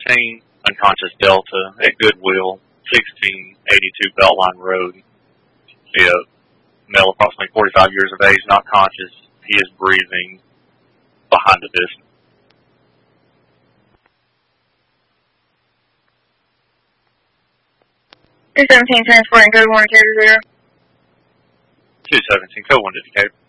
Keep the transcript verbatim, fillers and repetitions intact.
seventeen, unconscious Delta at Goodwill, sixteen eighty-two Beltline Road. See a male approximately forty-five years of age, not conscious. He is breathing behind the disc. two seventeen transporting code one to Decatur. two seventeen, code one to Decatur.